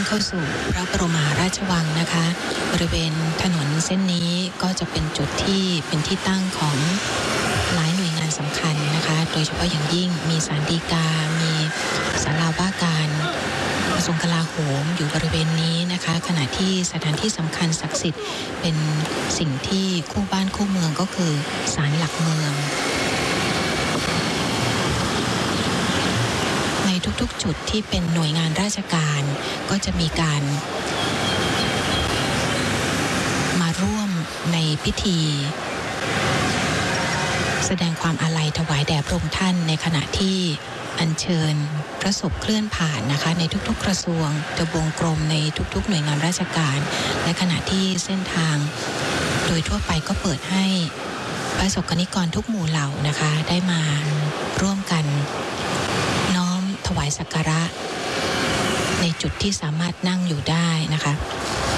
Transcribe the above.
เข้าสู่พระบรมมหาราชวังนะคะบริเวณถนนเส้นนี้ก็จะเป็นจุดที่เป็นที่ตั้งของหลายหน่วยงานสำคัญนะคะโดยเฉพาะอย่างยิ่งมีศาลฎีกามีศาลาว่าการกระทรวงกลาโหมอยู่บริเวณนี้นะคะขณะที่สถานที่สำคัญศักดิ์สิทธิ์เป็นสิ่งที่คู่บ้านคู่เมืองก็คือศาลหลักเมืองในทุกๆจุดที่เป็นหน่วยงานราชการก็จะมีการมาร่วมในพิธีแสดงความอาลัยถวายแด่พระองค์ท่านในขณะที่อัญเชิญพระศพเคลื่อนผ่านนะคะในทุกๆกระทรวงจะวงกลมในทุกๆหน่วยงานราชการและขณะที่เส้นทางโดยทั่วไปก็เปิดให้ประสบกนิกรทุกหมู่เหล่านะคะได้มาร่วมกันน้อมถวายสักการะในจุดที่สามารถนั่งอยู่ได้นะคะ